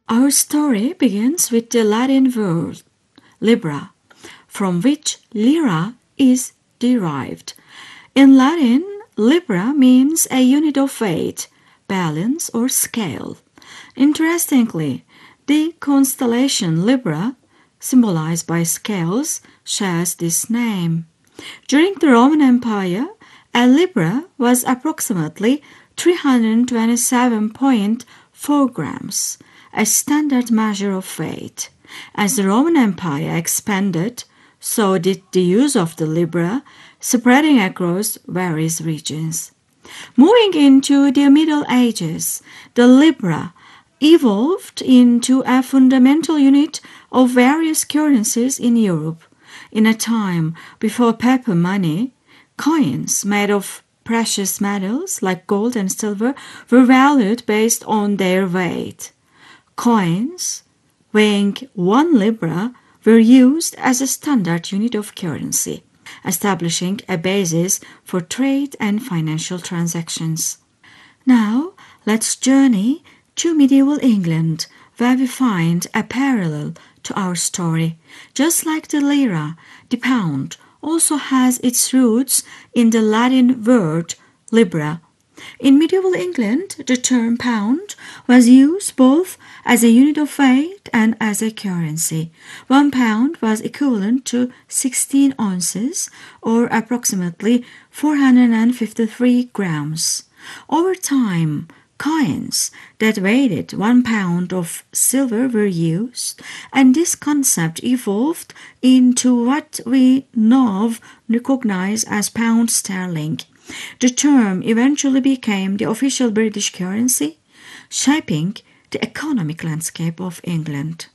Our story begins with the Latin word libra, from which lira is derived. In Latin, libra means a unit of weight, balance, or scale. Interestingly, the constellation Libra, symbolized by scales, shares this name. During the Roman Empire, a libra was approximately 327.4 grams, a standard measure of weight. As the Roman Empire expanded, so did the use of the libra, spreading across various regions. Moving into the Middle Ages, the libra evolved into a fundamental unit of various currencies in Europe. In a time before paper money, coins made of precious metals like gold and silver were valued based on their weight. Coins weighing 1 libra were used as a standard unit of currency, establishing a basis for trade and financial transactions. Now, let's journey to medieval England, where we find a parallel to our story. Just like the lira, the pound also has its roots in the Latin word libra. In medieval England, the term pound was used both as a unit of weight and as a currency. 1 pound was equivalent to 16 ounces, or approximately 453 grams. Over time, coins that weighed 1 pound of silver were used, and this concept evolved into what we now recognize as pound sterling. The term eventually became the official British currency, shaping the economic landscape of England.